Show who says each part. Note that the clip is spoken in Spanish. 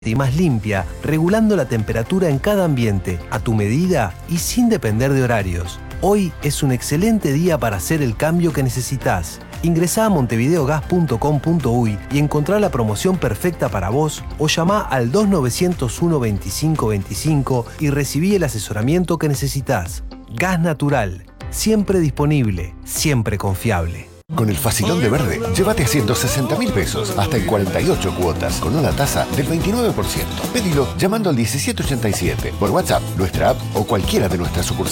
Speaker 1: y más limpia, regulando la temperatura en cada ambiente, a tu medida y sin depender de horarios. Hoy es un excelente día para hacer el cambio que necesitas. Ingresá a montevideogas.com.uy y encontrá la promoción perfecta para vos o llamá al 2901 25 25 y recibí el asesoramiento que necesitas. Gas Natural, siempre disponible, siempre confiable.
Speaker 2: Con el Facilón de Verde, llévate a 160.000 pesos, hasta en 48 cuotas, con una tasa del 29%. Pedilo llamando al 1787, por WhatsApp, nuestra app o cualquiera de nuestras sucursales.